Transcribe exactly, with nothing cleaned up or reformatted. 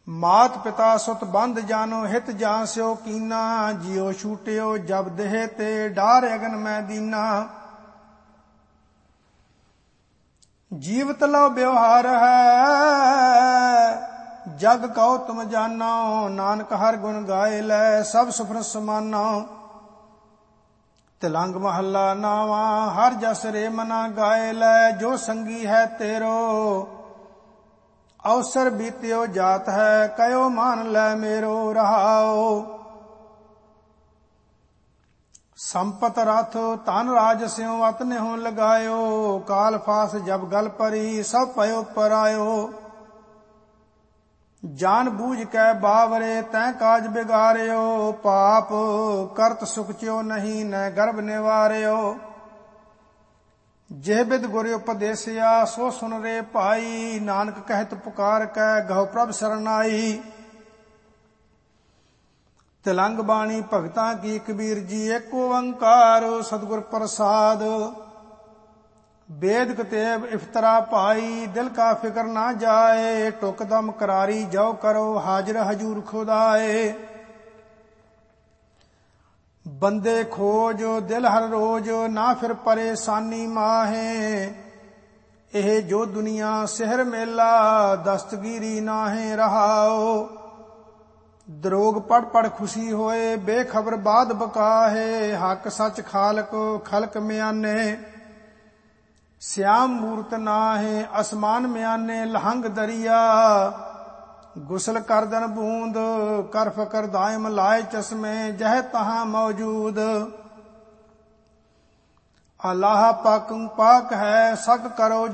मात पिता सुत बंध जानो हित जांस्यो कीना, जियो छूटियो जब देह ते डार अगन मैं दीना। जीवत लो व्यवहार है जग कहो तुम जानो, नानक हर गुण गाए लै सब सुफर समानो। तिलंग महला नावा हर जस रे मना गाए लै, जो संगी है तेरो अवसर बीत्यो जात है, कयो मान लै मेरो रहाओ। संपत रथ धन राज स्यों अत नेहो लगायो, काल फास जब गल परी सब पयो परायो। जान बूझ कै बावरे तै काज बिगाड़ियो, पाप करत सुख च्यो नहीं न गर्भ निवारियो। जेह बिद गुर उपदेसिया सो सुन रे भाई, नानक कहत पुकार कै गहो प्रभ सरनाई। तिलंग बाणी भगतां की कबीर जी एक ओंकार, सतगुर प्रसाद। वेद कतेब इफ्तरा पाई दिल का फिक्र ना जाए, टुक दम करारी जो करो हाजिर हजूर खुदाए। बंदे खोज दिल हर रोज ना फिर परेशानी माहे, एह जो दुनिया सिहर मेला दस्तगीरी नाहे रहाओ। दरोग पढ़ पढ़ खुशी होए बेखबर बाद बकाहे, हक सच खालक खलक म्याने। श्याम मूरत नाहे असमान म्याने लहंग दरिया, गुसल कर दन बूंद कर फकर दायम लाए चश्मे जह तहां मौजूद। अल्लाह पाक पाक है सक करो